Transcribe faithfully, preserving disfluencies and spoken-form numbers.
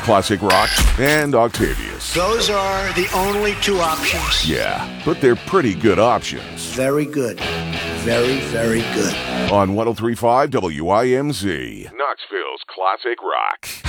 Classic Rock and Octavius. Those are the only two options. Yeah, but they're pretty good options. Very good. Very, very good. On one oh three point five W I M Z, Knoxville's Classic Rock.